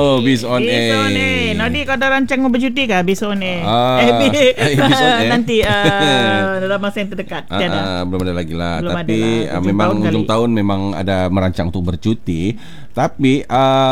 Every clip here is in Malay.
Oh, Biz on Biz on Air. Nodi, kau dah rancang mau bercuti ke Biz on Air? Biz on Air. Nanti dalam masa yang terdekat. Belum ada lagi lah. Belum Tapi ada lah. memang tahun hujung tahun memang ada merancang untuk bercuti. Tapi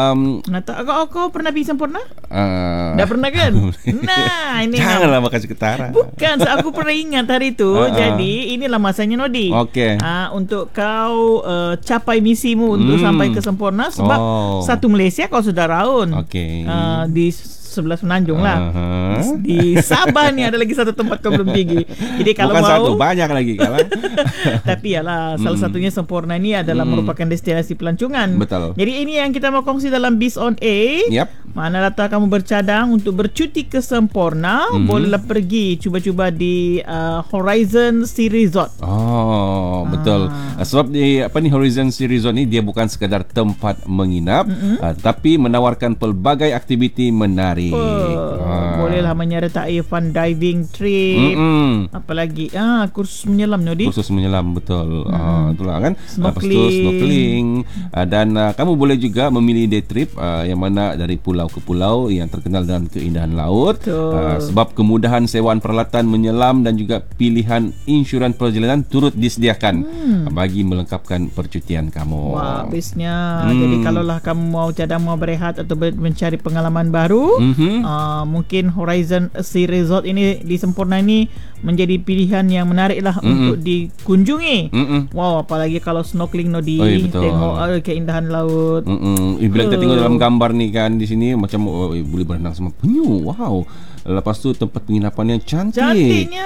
kau pernah pergi Sempurna? Dah pernah kan? Nah, ini janganlah makan seketara. Bukan, aku pernah ingat hari itu. Jadi inilah masanya Nodi. Okey. Untuk kau capai misimu untuk sampai ke Sempurna. Sebab satu Malaysia kau sudah raun. Okey. Di sebelah Semenanjung lah. Di Sabah ni ada lagi satu tempat kau belum pergi. Jadi kalau bukan mau satu, banyak lagi kalah. Tapi yalah, salah satunya Sempurna ni adalah merupakan destinasi pelancongan. Betul. Jadi ini yang kita mau kongsi dalam Biz on Air. Yep. Mana datang kamu bercadang untuk bercuti ke Sempurna, bolehlah pergi cuba-cuba di Horizon Sea Resort. Betul. Sebab di Horizon Sea Resort ni dia bukan sekadar tempat menginap, tapi menawarkan pelbagai aktiviti menarik. Bolehlah menyertai fun diving trip. Apalagi kursus menyelam Nodi. Kursus menyelam, betul. Itulah kan. Lepas tu Snorkeling. dan kamu boleh juga memilih day trip yang mana dari pulau ke pulau yang terkenal dengan keindahan laut. Sebab kemudahan sewaan peralatan menyelam dan juga pilihan insurans perjalanan turut disediakan bagi melengkapkan percutian kamu. Wah, bestnya. Jadi kalaulah kamu mau cadang, mau berehat atau mencari pengalaman baru, mungkin Horizon Sea Resort ini di Sempurna ini menjadi pilihan yang menarik lah untuk dikunjungi. Wow, apalagi kalau snorkeling Nodi, tengok keindahan laut. Bila kita tengok dalam gambar ni kan, di sini macam boleh berenang sama penyu. Wow. Lepas tu tempat penginapan yang cantiknya.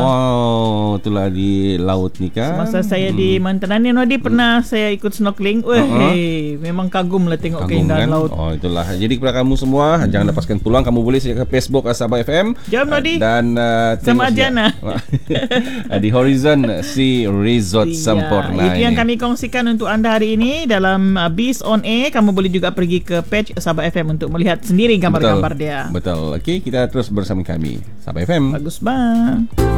Wow, itulah di laut ni kan. Masa saya di Mantanani Nodi pernah saya ikut snorkeling. Memang kagum lah tengok keindahan laut. Itulah. Jadi kepada kamu semua, jangan lepaskan peluang. Kamu boleh saja ke Facebook Sabah FM. Jom Nodi. Dan sama Jana di Horizon Sea Resort Sempurna. Itu yang kami kongsikan untuk anda hari ini dalam Biz on Air. Kamu boleh juga pergi ke page Sabah FM untuk melihat sendiri gambar-gambar dia. Betul. Okey, kita terus bersama kami Sabah FM. Bagus bang.